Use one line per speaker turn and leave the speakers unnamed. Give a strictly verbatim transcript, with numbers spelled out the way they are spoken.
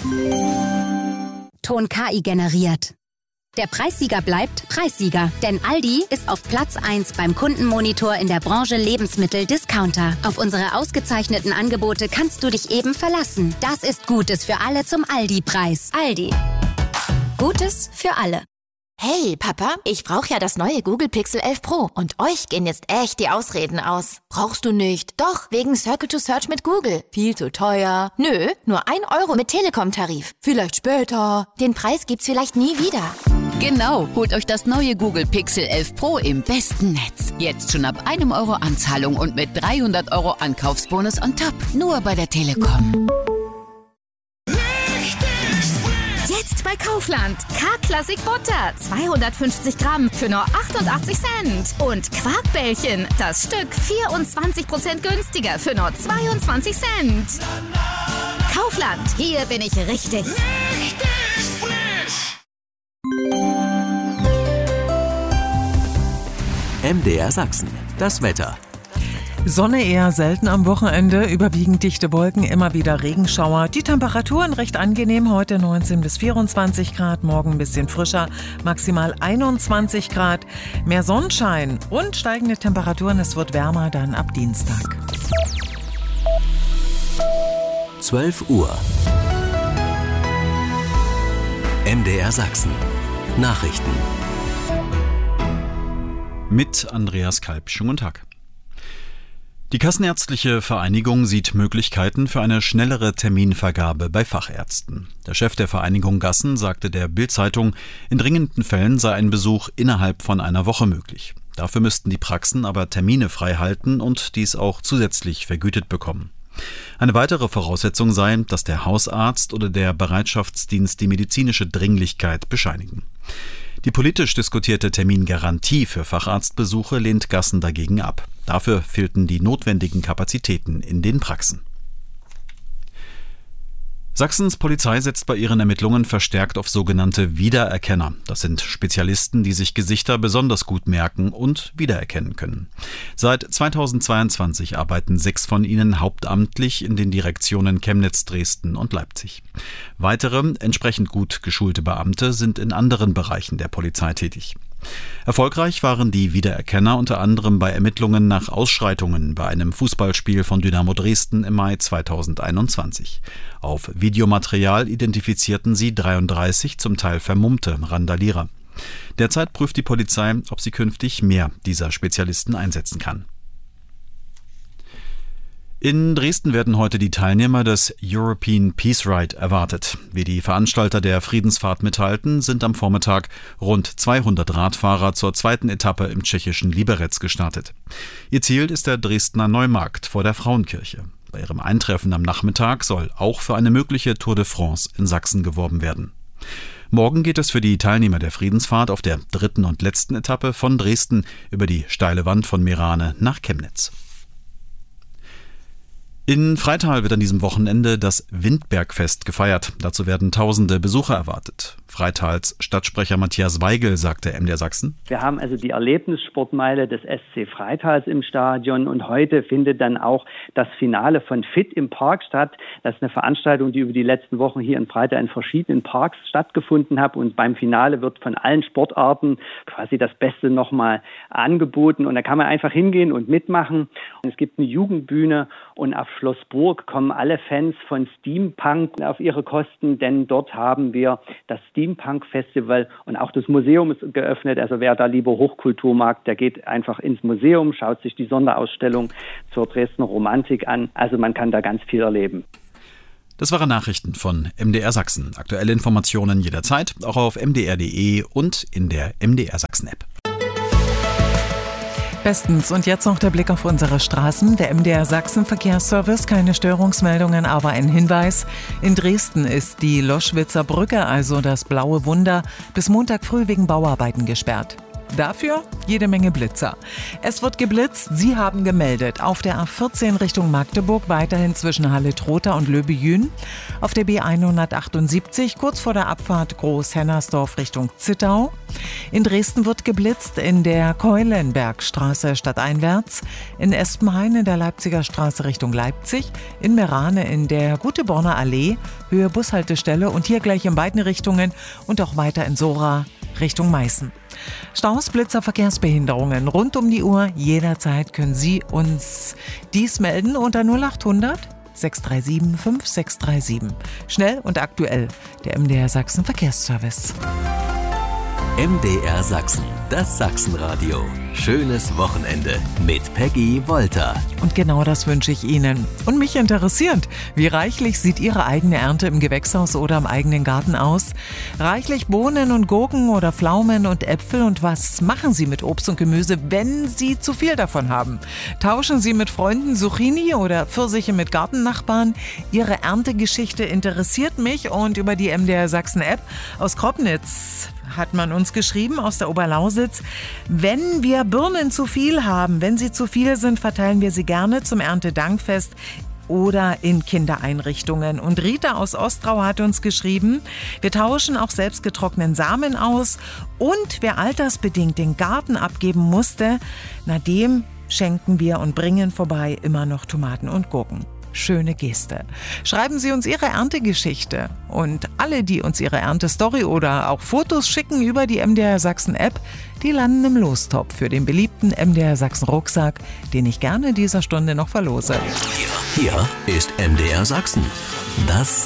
Ton K I generiert. Der Preissieger bleibt Preissieger, denn Aldi ist auf Platz eins beim Kundenmonitor in der Branche Lebensmittel-Discounter. Auf unsere ausgezeichneten Angebote kannst du dich eben verlassen. Das ist Gutes für alle zum Aldi-Preis. Aldi. Gutes für alle.
Hey, Papa, ich brauche ja das neue Google Pixel elf Pro und euch gehen jetzt echt die Ausreden aus. Brauchst du nicht? Doch, wegen Circle to Search mit Google. Viel zu teuer. Nö, nur ein Euro mit Telekom-Tarif. Vielleicht später. Den Preis gibt's vielleicht nie wieder.
Genau, holt euch das neue Google Pixel elf Pro im besten Netz. Jetzt schon ab einem Euro Anzahlung und mit dreihundert Euro Ankaufsbonus on top. Nur bei der Telekom.
Jetzt bei Kaufland. K-Classic Butter. zweihundertfünfzig Gramm für nur achtundachtzig Cent. Und Quarkbällchen. Das Stück vierundzwanzig Prozent günstiger für nur zweiundzwanzig Cent. Kaufland. Hier bin ich richtig. Richtig frisch.
M D R Sachsen. Das Wetter.
Sonne eher selten am Wochenende, überwiegend dichte Wolken, immer wieder Regenschauer. Die Temperaturen recht angenehm, heute neunzehn bis vierundzwanzig Grad, morgen ein bisschen frischer, maximal einundzwanzig Grad. Mehr Sonnenschein und steigende Temperaturen, es wird wärmer dann ab Dienstag.
zwölf Uhr. M D R Sachsen. Nachrichten.
Mit Andreas Kalb. Schönen guten Tag. Die Kassenärztliche Vereinigung sieht Möglichkeiten für eine schnellere Terminvergabe bei Fachärzten. Der Chef der Vereinigung Gassen sagte der Bild-Zeitung, in dringenden Fällen sei ein Besuch innerhalb von einer Woche möglich. Dafür müssten die Praxen aber Termine frei halten und dies auch zusätzlich vergütet bekommen. Eine weitere Voraussetzung sei, dass der Hausarzt oder der Bereitschaftsdienst die medizinische Dringlichkeit bescheinigen. Die politisch diskutierte Termingarantie für Facharztbesuche lehnt Gassen dagegen ab. Dafür fehlten die notwendigen Kapazitäten in den Praxen. Sachsens Polizei setzt bei ihren Ermittlungen verstärkt auf sogenannte Wiedererkenner. Das sind Spezialisten, die sich Gesichter besonders gut merken und wiedererkennen können. Seit zweitausendzweiundzwanzig arbeiten sechs von ihnen hauptamtlich in den Direktionen Chemnitz, Dresden und Leipzig. Weitere, entsprechend gut geschulte Beamte sind in anderen Bereichen der Polizei tätig. Erfolgreich waren die Wiedererkenner unter anderem bei Ermittlungen nach Ausschreitungen bei einem Fußballspiel von Dynamo Dresden im Mai zweitausendeinundzwanzig. Auf Videomaterial identifizierten sie dreiunddreißig zum Teil vermummte Randalierer. Derzeit prüft die Polizei, ob sie künftig mehr dieser Spezialisten einsetzen kann. In Dresden werden heute die Teilnehmer des European Peace Ride erwartet. Wie die Veranstalter der Friedensfahrt mitteilten, sind am Vormittag rund zweihundert Radfahrer zur zweiten Etappe im tschechischen Liberec gestartet. Ihr Ziel ist der Dresdner Neumarkt vor der Frauenkirche. Bei ihrem Eintreffen am Nachmittag soll auch für eine mögliche Tour de France in Sachsen geworben werden. Morgen geht es für die Teilnehmer der Friedensfahrt auf der dritten und letzten Etappe von Dresden über die steile Wand von Meerane nach Chemnitz. In Freital wird an diesem Wochenende das Windbergfest gefeiert. Dazu werden tausende Besucher erwartet. Freitals Stadtsprecher Matthias Weigel sagte M D R Sachsen:
Wir haben also die Erlebnissportmeile des S C Freitals im Stadion und heute findet dann auch das Finale von Fit im Park statt. Das ist eine Veranstaltung, die über die letzten Wochen hier in Freital in verschiedenen Parks stattgefunden hat und beim Finale wird von allen Sportarten quasi das Beste nochmal angeboten und da kann man einfach hingehen und mitmachen. Es gibt eine Jugendbühne und auf Schloss Burg kommen alle Fans von Steampunk auf ihre Kosten, denn dort haben wir das Steampunk-Festival und auch das Museum ist geöffnet. Also wer da lieber Hochkultur mag, der geht einfach ins Museum, schaut sich die Sonderausstellung zur Dresdner Romantik an. Also man kann da ganz viel erleben.
Das waren Nachrichten von M D R Sachsen. Aktuelle Informationen jederzeit, auch auf m d r punkt d e und in der M D R Sachsen-App.
Bestens. Und jetzt noch der Blick auf unsere Straßen. Der M D R Sachsen Verkehrsservice, keine Störungsmeldungen, aber ein Hinweis. In Dresden ist die Loschwitzer Brücke, also das Blaue Wunder, bis Montag früh wegen Bauarbeiten gesperrt. Dafür jede Menge Blitzer. Es wird geblitzt, Sie haben gemeldet. Auf der A vierzehn Richtung Magdeburg weiterhin zwischen Halle-Trotha und Löbejün. Auf der B hundertachtundsiebzig kurz vor der Abfahrt Groß-Hennersdorf Richtung Zittau. In Dresden wird geblitzt in der Keulenbergstraße stadteinwärts. In Espenhain in der Leipziger Straße Richtung Leipzig. In Merane in der Guteborner Allee, Höhe Bushaltestelle und hier gleich in beiden Richtungen und auch weiter in Sora Richtung Meißen. Staus, Blitzer, Verkehrsbehinderungen rund um die Uhr. Jederzeit können Sie uns dies melden unter null achthundert sechs drei sieben fünf sechs drei sieben. Schnell und aktuell, der M D R Sachsen Verkehrsservice.
M D R Sachsen, das Sachsenradio. Schönes Wochenende mit Peggy Wolter.
Und genau das wünsche ich Ihnen. Und mich interessiert, wie reichlich sieht Ihre eigene Ernte im Gewächshaus oder im eigenen Garten aus? Reichlich Bohnen und Gurken oder Pflaumen und Äpfel, und was machen Sie mit Obst und Gemüse, wenn Sie zu viel davon haben? Tauschen Sie mit Freunden Zucchini oder Pfirsiche mit Gartennachbarn? Ihre Erntegeschichte interessiert mich, und über die M D R Sachsen App aus Kroppnitz hat man uns geschrieben, aus der Oberlausitz: Wenn wir Birnen zu viel haben, wenn sie zu viel sind, verteilen wir sie gerne zum Erntedankfest oder in Kindereinrichtungen. Und Rita aus Ostrau hat uns geschrieben: Wir tauschen auch selbst getrockneten Samen aus, und wer altersbedingt den Garten abgeben musste, na dem schenken wir und bringen vorbei immer noch Tomaten und Gurken. Schöne Geste. Schreiben Sie uns Ihre Erntegeschichte, und alle, die uns ihre Erntestory oder auch Fotos schicken über die M D R Sachsen App, die landen im Lostopf für den beliebten M D R Sachsen Rucksack, den ich gerne in dieser Stunde noch verlose.
Hier, hier ist M D R Sachsen, das